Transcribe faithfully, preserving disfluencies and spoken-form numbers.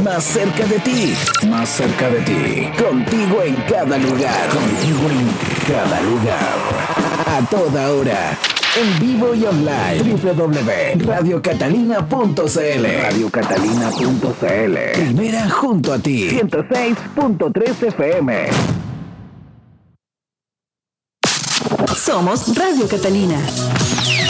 más cerca de ti, más cerca de ti, contigo en cada lugar, contigo en cada lugar, a toda hora, en vivo y online, doble u doble u doble u punto radio catalina punto c l, radio catalina punto c l, primera junto a ti, ciento seis punto tres F M. Somos Radio Catalina.